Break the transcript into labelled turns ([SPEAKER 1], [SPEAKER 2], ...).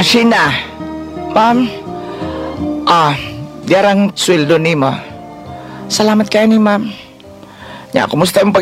[SPEAKER 1] Sheena, ma'am, diarang sweldo ni mo. Salamat kayo ni ma'am. Ya, kumusta yung